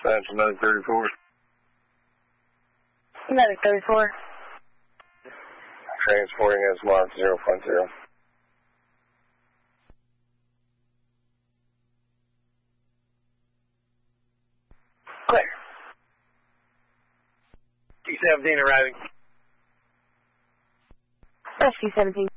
That's another 34. Another 34. Transporting as marked 0.0. Clear. T-17 arriving. Rescue 17.